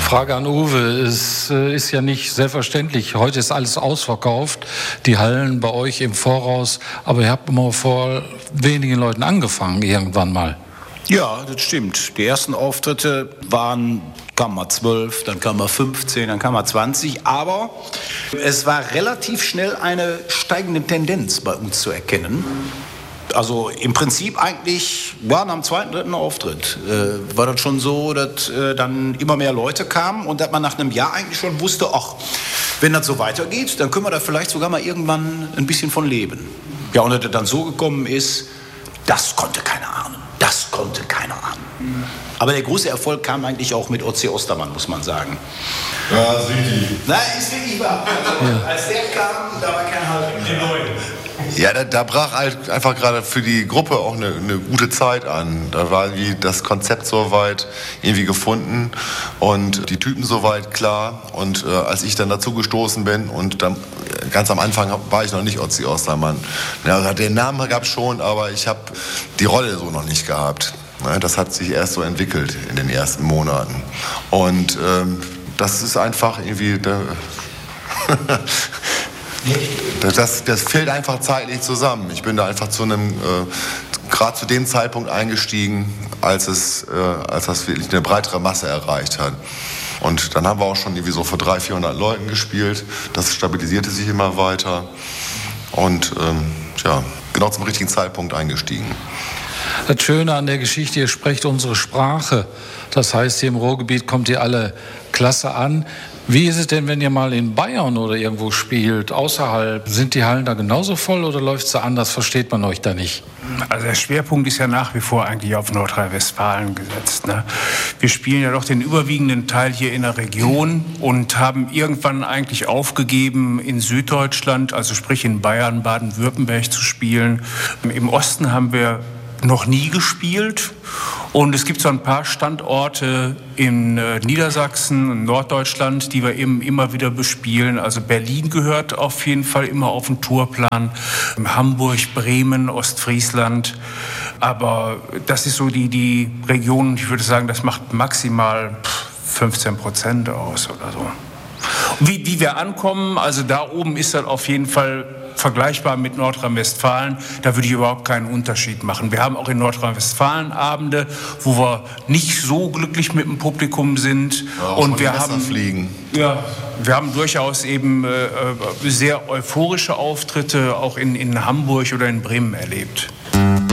Frage an Uwe. Es ist ja nicht selbstverständlich. Heute ist alles ausverkauft, die Hallen bei euch im Voraus. Aber ihr habt immer vor wenigen Leuten angefangen, irgendwann mal. Ja, das stimmt. Die ersten Auftritte kam mal 12, dann kam mal 15, dann kam mal 20. Aber es war relativ schnell eine steigende Tendenz bei uns zu erkennen. Also im Prinzip eigentlich, nach dem zweiten, dritten Auftritt war das schon so, dass dann immer mehr Leute kamen und dass man nach einem Jahr eigentlich schon wusste, ach, wenn das so weitergeht, dann können wir da vielleicht sogar mal irgendwann ein bisschen von leben. Ja, und dass das dann so gekommen ist, das konnte keiner ahnen. Aber der große Erfolg kam eigentlich auch mit O.C. Ostermann, muss man sagen. Ja, Südi. Nein, ist wirklich wahr. Ja. Als der kam, da war kein Halt mehr. Ja, da brach halt einfach gerade für die Gruppe auch eine gute Zeit an. Da war irgendwie das Konzept soweit irgendwie gefunden und die Typen soweit klar. Und als ich dann dazu gestoßen bin und dann ganz am Anfang war ich noch nicht O.C. Ostermann. Ja, den Namen gab es schon, aber ich habe die Rolle so noch nicht gehabt. Das hat sich erst so entwickelt in den ersten Monaten. Und das ist einfach irgendwie... Das fällt einfach zeitlich zusammen. Ich bin da einfach gerade zu dem Zeitpunkt eingestiegen, als das wirklich eine breitere Masse erreicht hat. Und dann haben wir auch schon irgendwie so vor 300-400 Leuten gespielt. Das stabilisierte sich immer weiter. Und genau zum richtigen Zeitpunkt eingestiegen. Das Schöne an der Geschichte, ihr sprecht unsere Sprache. Das heißt, hier im Ruhrgebiet kommt ihr alle klasse an. Wie ist es denn, wenn ihr mal in Bayern oder irgendwo spielt, außerhalb? Sind die Hallen da genauso voll oder läuft es da anders? Versteht man euch da nicht? Also der Schwerpunkt ist ja nach wie vor eigentlich auf Nordrhein-Westfalen gesetzt. Ne? Wir spielen ja doch den überwiegenden Teil hier in der Region und haben irgendwann eigentlich aufgegeben, in Süddeutschland, also sprich in Bayern, Baden-Württemberg zu spielen. Im Osten haben wir noch nie gespielt. Und es gibt so ein paar Standorte in Niedersachsen, in Norddeutschland, die wir eben immer wieder bespielen. Also Berlin gehört auf jeden Fall immer auf den Tourplan. Hamburg, Bremen, Ostfriesland. Aber das ist so die Region, ich würde sagen, das macht maximal 15% aus oder so. Wie wir ankommen, also da oben ist das auf jeden Fall vergleichbar mit Nordrhein-Westfalen, da würde ich überhaupt keinen Unterschied machen. Wir haben auch in Nordrhein-Westfalen Abende, wo wir nicht so glücklich mit dem Publikum sind. Ja, und wir haben fliegen. Ja, wir haben durchaus eben sehr euphorische Auftritte auch in Hamburg oder in Bremen erlebt.